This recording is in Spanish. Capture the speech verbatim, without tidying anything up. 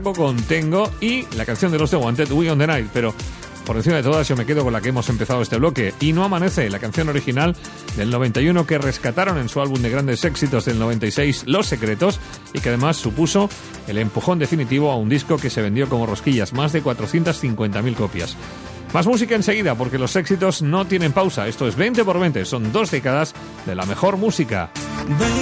con Tengo y la canción de los The Wanted, We on the Night, pero por encima de todas yo me quedo con la que hemos empezado este bloque, Y no amanece, la canción original del noventa y uno que rescataron en su álbum de grandes éxitos del noventa y seis, Los Secretos, y que además supuso el empujón definitivo a un disco que se vendió como rosquillas, más de cuatrocientas cincuenta mil copias. Más música enseguida, porque los éxitos no tienen pausa. Esto es veinte por veinte, son dos décadas de la mejor música.